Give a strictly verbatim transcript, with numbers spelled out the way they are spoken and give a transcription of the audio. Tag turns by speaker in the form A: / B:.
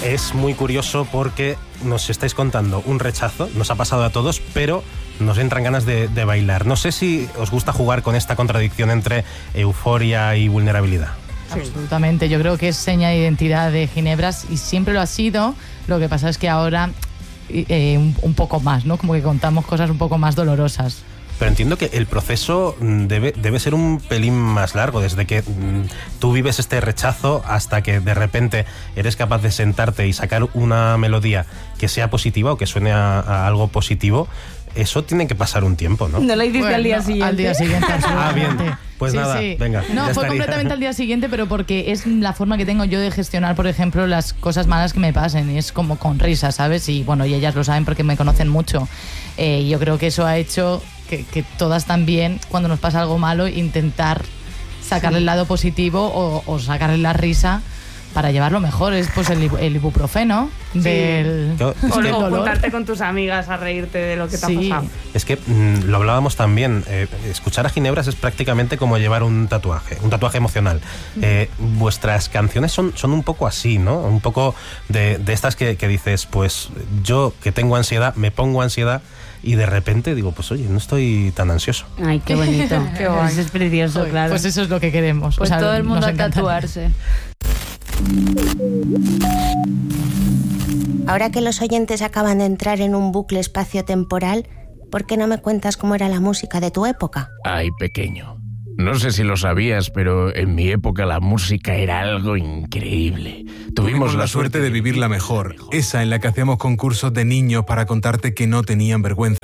A: es muy curioso porque nos estáis contando un rechazo, nos ha pasado a todos, pero nos entran ganas de, de bailar. No sé si os gusta jugar con esta contradicción entre euforia y vulnerabilidad.
B: Sí. Absolutamente, yo creo que es seña de identidad de Ginebras y siempre lo ha sido. Lo que pasa es que ahora eh, un, un poco más, ¿no? Como que contamos cosas un poco más dolorosas.
A: Pero entiendo que el proceso debe, debe ser un pelín más largo, desde que mm, tú vives este rechazo hasta que de repente eres capaz de sentarte y sacar una melodía que sea positiva o que suene a, a algo positivo. Eso tiene que pasar un tiempo, ¿no?
C: No lo hiciste
B: Bueno,
C: al día siguiente.
B: Al día siguiente,
A: Ah, bien. Pues
B: sí,
A: nada,
B: sí.
A: venga.
B: No,
A: ya
B: fue
A: estaría.
B: completamente al día siguiente, pero porque es la forma que tengo yo de gestionar, por ejemplo, las cosas malas que me pasen. Es como con risa, ¿sabes? Y bueno, y ellas lo saben porque me conocen mucho. Eh, yo creo que eso ha hecho que, que todas también, cuando nos pasa algo malo, intentar sacarle sí. el lado positivo o, o sacarle la risa para llevarlo mejor. Es pues el, el ibuprofeno sí. del,
C: o,
B: del
C: o
B: dolor.
C: juntarte con tus amigas a reírte de lo que te
B: sí.
C: ha pasado.
A: Es que mmm, lo hablábamos también, eh, escuchar a Ginebras es prácticamente como llevar un tatuaje, un tatuaje emocional. Eh, vuestras canciones son, son un poco así, ¿no? Un poco de, de estas que, que dices, pues yo que tengo ansiedad, me pongo ansiedad y de repente digo, pues oye, no estoy tan ansioso.
C: Ay, qué bonito. Qué guay. Pues es precioso,
B: Oye,
C: claro.
B: Pues eso es lo que queremos.
C: Pues
B: o sea,
C: todo el mundo a tatuarse.
D: Ahora que los oyentes acaban de entrar en un bucle espacio-temporal, ¿por qué no me cuentas cómo era la música de tu época?
E: Ay, pequeño. No sé si lo sabías, pero en mi época la música era algo increíble. Tuvimos,
F: Tuvimos la suerte de vivirla mejor, esa en la que hacíamos concursos de niños para contarte que no tenían vergüenza.